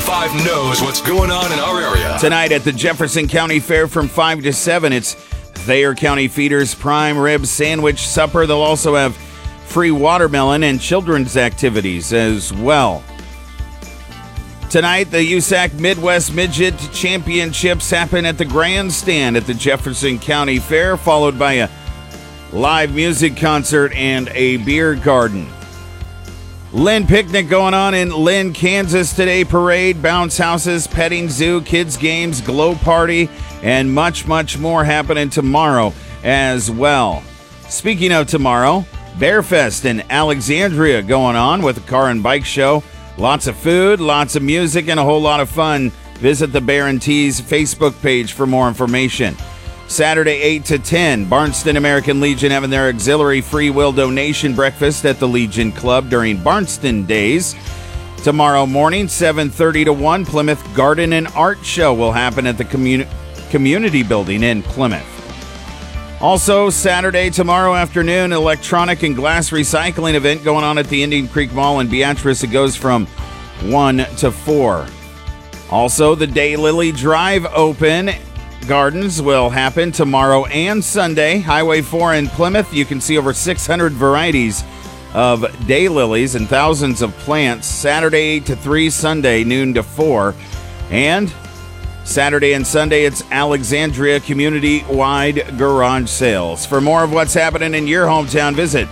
98.5 knows what's going on in our area. Tonight at the Jefferson County Fair from 5 to 7, it's Thayer County Feeders Prime Rib Sandwich Supper. They'll also have free watermelon and children's activities as well. Tonight, the USAC Midwest Midget Championships happen at the Grandstand at the Jefferson County Fair, followed by a live music concert and a beer garden. Lynn Picnic going on in Lynn, Kansas today. Parade, bounce houses, petting zoo, kids games, glow party, and much, much more happening tomorrow as well. Speaking of tomorrow, Bearfest in Alexandria going on with a car and bike show. Lots of food, lots of music, and a whole lot of fun. Visit the Bear and Tees Facebook page for more information. Saturday, 8 to 10, Barnston American Legion having their auxiliary free will donation breakfast at the Legion Club during Barnston Days. Tomorrow morning, 7:30 to 1, Plymouth Garden and Art Show will happen at the community building in Plymouth. Also, Saturday, tomorrow afternoon, electronic and glass recycling event going on at the Indian Creek Mall in Beatrice. It goes from 1 to 4. Also, the Daylily Drive Open Gardens will happen tomorrow and Sunday. Highway 4 in Plymouth, you can see over 600 varieties of daylilies and thousands of plants. Saturday 8 to 3, Sunday noon to 4. And Saturday and Sunday, it's Alexandria community-wide garage sales. For more of what's happening in your hometown, visit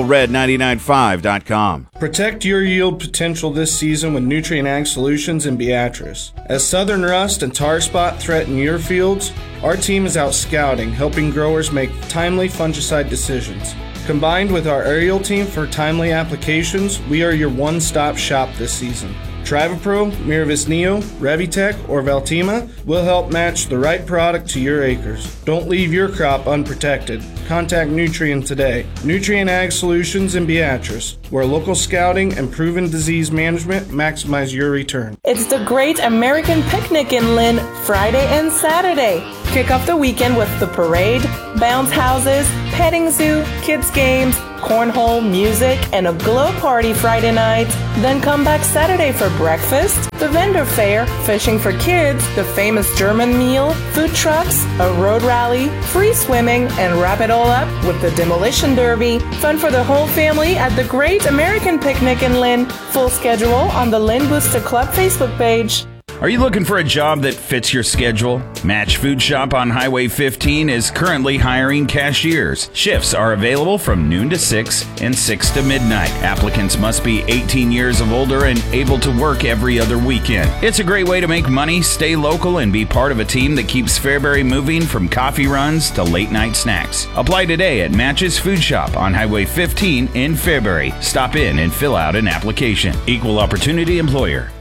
OldRed995.com. Protect your yield potential this season with Nutrien Ag Solutions in Beatrice. As southern rust and tar spot threaten your fields, our team is out scouting, helping growers make timely fungicide decisions. Combined with our aerial team for timely applications, we are your one-stop shop this season. Trivapro, Miravis Neo, Revitec, or Valtima will help match the right product to your acres. Don't leave your crop unprotected. Contact Nutrien today. Nutrien Ag Solutions in Beatrice, where local scouting and proven disease management maximize your return. It's the Great American Picnic in Lynn, Friday and Saturday. Kick off the weekend with the parade, bounce houses, petting zoo, kids games, cornhole, music, and a glow party Friday night. Then come back Saturday for breakfast, the vendor fair, fishing for kids, the famous German meal, food trucks, a road rally, free swimming, and wrap it all up with the demolition derby. Fun for the whole family at the Great American Picnic in Lynn. Full schedule on the Lynn Booster Club Facebook page. Are you looking for a job that fits your schedule? Match Food Shop on Highway 15 is currently hiring cashiers. Shifts are available from noon to 6 and 6 to midnight. Applicants must be 18 years of older and able to work every other weekend. It's a great way to make money, stay local, and be part of a team that keeps Fairbury moving from coffee runs to late night snacks. Apply today at Match's Food Shop on Highway 15 in Fairbury. Stop in and fill out an application. Equal Opportunity Employer.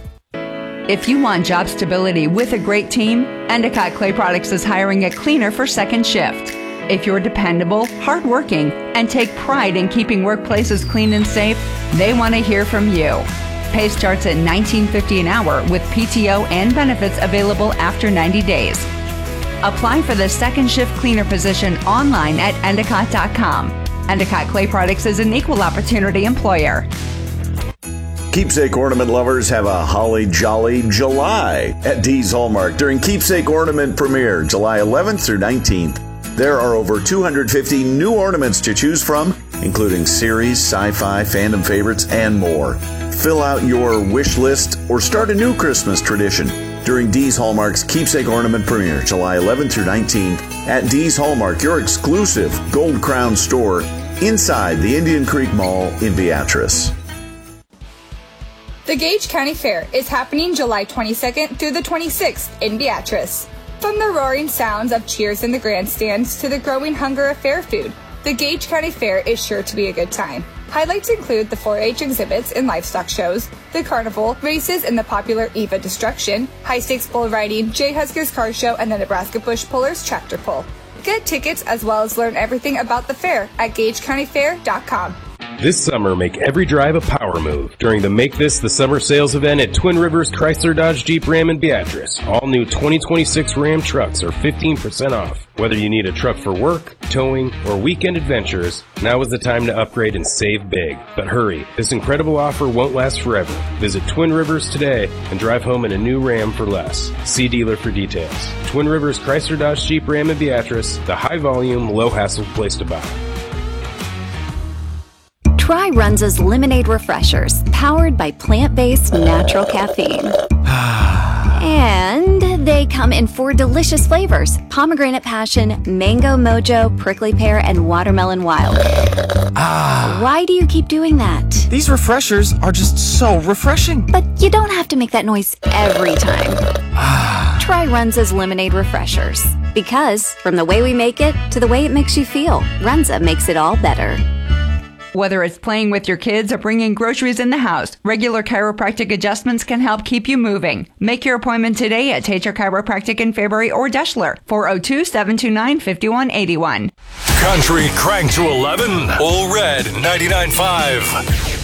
If you want job stability with a great team, Endicott Clay Products is hiring a cleaner for second shift. If you're dependable, hardworking, and take pride in keeping workplaces clean and safe, they want to hear from you. Pay starts at $19.50 an hour with PTO and benefits available after 90 days. Apply for the second shift cleaner position online at endicott.com. Endicott Clay Products is an equal opportunity employer. Keepsake ornament lovers have a holly jolly July at Dee's Hallmark during Keepsake Ornament Premiere, July 11th through 19th. There are over 250 new ornaments to choose from, including series, sci-fi, fandom favorites, and more. Fill out your wish list or start a new Christmas tradition during Dee's Hallmark's Keepsake Ornament Premiere, July 11th through 19th at Dee's Hallmark, your exclusive Gold Crown store inside the Indian Creek Mall in Beatrice. The Gage County Fair is happening July 22nd through the 26th in Beatrice. From the roaring sounds of cheers in the grandstands to the growing hunger of fair food, the Gage County Fair is sure to be a good time. Highlights include the 4-H exhibits and livestock shows, the carnival, races in the popular Eva Destruction, high-stakes bull riding, Jay Huskers Car Show, and the Nebraska Bush Pullers Tractor Pull. Get tickets as well as learn everything about the fair at GageCountyFair.com. This summer, make every drive a power move during the Make This the Summer sales event at Twin Rivers Chrysler Dodge Jeep Ram in Beatrice. All new 2026 Ram trucks are 15% off. Whether you need a truck for work, towing, or weekend adventures, now is the time to upgrade and save big. But hurry, this incredible offer won't last forever. Visit Twin Rivers today and drive home in a new Ram for less. See dealer for details. Twin Rivers Chrysler Dodge Jeep Ram in Beatrice, the high-volume, low-hassle place to buy. Try Runza's Lemonade Refreshers, powered by plant-based natural caffeine. And they come in 4 delicious flavors: pomegranate passion, mango mojo, prickly pear, and watermelon wild. Why do you keep doing that? These refreshers are just so refreshing. But you don't have to make that noise every time. Try Runza's Lemonade Refreshers. Because from the way we make it to the way it makes you feel, Runza makes it all better. Whether it's playing with your kids or bringing groceries in the house, regular chiropractic adjustments can help keep you moving. Make your appointment today at Tater Chiropractic in Fairbury or Deschler, 402-729-5181. Country crank to 11. Old Red 99.5.